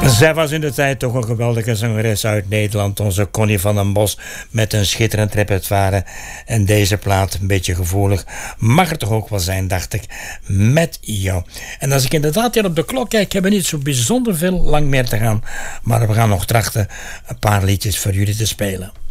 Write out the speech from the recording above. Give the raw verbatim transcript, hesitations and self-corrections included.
Zij was in de tijd toch een geweldige zangeres uit Nederland. Onze Connie van den Bos met een schitterend repertoire. En deze plaat, een beetje gevoelig, mag er toch ook wel zijn, dacht ik, met jou. En als ik inderdaad hier op de klok kijk, hebben we niet zo bijzonder veel lang meer te gaan. Maar we gaan nog trachten een paar liedjes voor jullie te spelen.